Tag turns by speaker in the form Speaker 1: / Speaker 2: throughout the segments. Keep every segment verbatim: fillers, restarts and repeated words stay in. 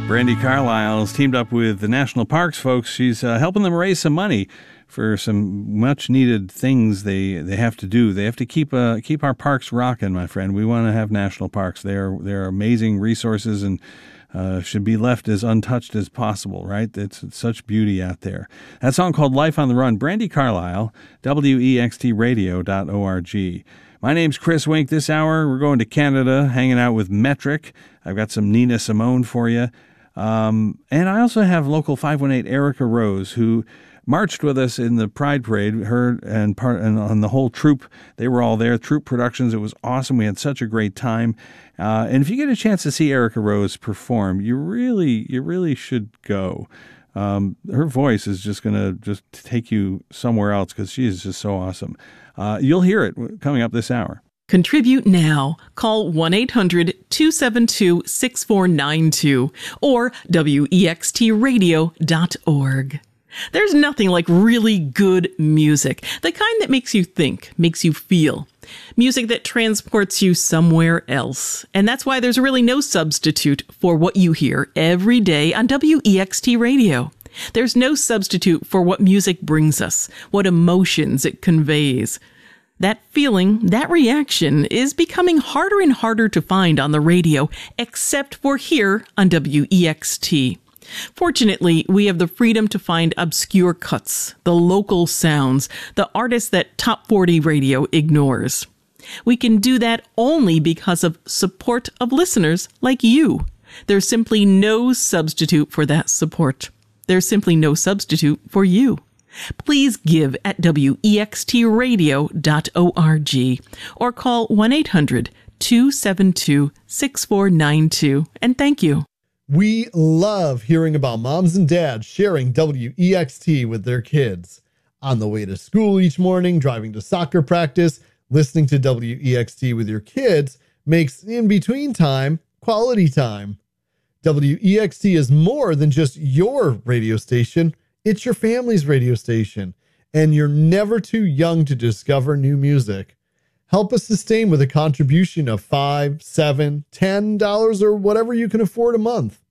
Speaker 1: Brandi Carlile's teamed up with the National Parks folks. She's uh, helping them raise some money for some much-needed things they, they have to do. They have to keep uh, keep our parks rocking, my friend. We want to have national parks. They are they're amazing resources and uh, should be left as untouched as possible, right? It's, it's such beauty out there. That song called Life on the Run, Brandi Carlile, W E X T radio dot org. My name's Chris Wink. This hour, we're going to Canada, hanging out with Metric. I've got some Nina Simone for you. Um, and I also have local five one eight Erica Rose, who marched with us in the Pride Parade. Her and part and on the whole troop, they were all there. Troop Productions. It was awesome. We had such a great time. Uh, and if you get a chance to see Erica Rose perform, you really, you really should go. Um, her voice is just going to just take you somewhere else because she is just so awesome. Uh, you'll hear it coming up this hour.
Speaker 2: Contribute now. Call one eight hundred two seven two six four nine two or W E X T radio dot org. There's nothing like really good music, the kind that makes you think, makes you feel. Music that transports you somewhere else. And that's why there's really no substitute for what you hear every day on W E X T Radio. There's no substitute for what music brings us, what emotions it conveys. That feeling, that reaction is becoming harder and harder to find on the radio, except for here on W E X T. Fortunately, we have the freedom to find obscure cuts, the local sounds, the artists that Top forty Radio ignores. We can do that only because of support of listeners like you. There's simply no substitute for that support. There's simply no substitute for you. Please give at W E X T radio dot org or call one eight hundred two seven two six four nine two and thank you.
Speaker 3: We love hearing about moms and dads sharing W E X T with their kids. On the way to school each morning, driving to soccer practice, listening to W E X T with your kids makes in-between time quality time. W E X T is more than just your radio station. It's your family's radio station, and you're never too young to discover new music. Help us sustain with a contribution of five, seven, ten dollars or whatever you can afford a month.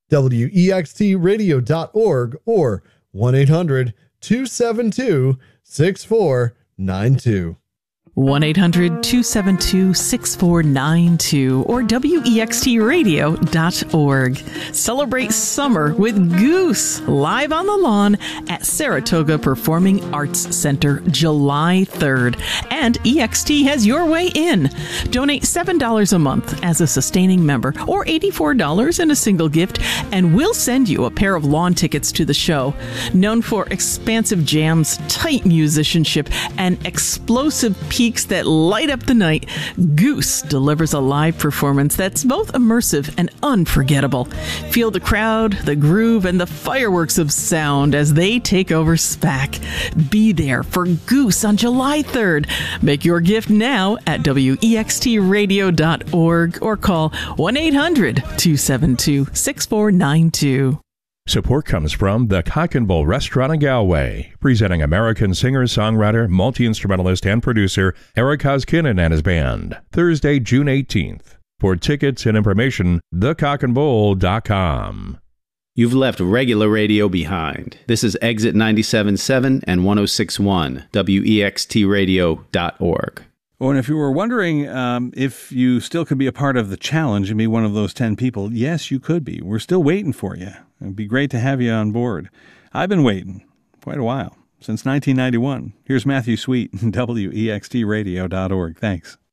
Speaker 3: W E X T radio dot org or one eight hundred two seven two six four nine two.
Speaker 2: one eight hundred two seven two six four nine two or W E X T radio dot org. Celebrate summer with Goose live on the lawn at Saratoga Performing Arts Center July third. And E X T has your way in. Donate seven dollars a month as a sustaining member or eighty-four dollars in a single gift, and we'll send you a pair of lawn tickets to the show. Known for expansive jams, tight musicianship, and explosive peaks that light up the night, Goose delivers a live performance that's both immersive and unforgettable. Feel the crowd, the groove, and the fireworks of sound as they take over SPAC. Be there for Goose on July third. Make your gift now at W E X T radio dot org or call one eight hundred two seven two six four nine two.
Speaker 4: Support comes from the Cock and Bull Restaurant in Galway, presenting American singer-songwriter, multi-instrumentalist, and producer Eric Koskinen and his band, Thursday, June eighteenth. For tickets and information, the cock and bull dot com.
Speaker 5: You've left regular radio behind. This is Exit ninety-seven point seven and one oh six point one, W E X T radio dot org.
Speaker 1: Oh, and if you were wondering um, if you still could be a part of the challenge and be one of those ten people, yes, you could be. We're still waiting for you. It'd be great to have you on board. I've been waiting quite a while, since nineteen ninety-one. Here's Matthew Sweet, W E X T radio dot org. Thanks.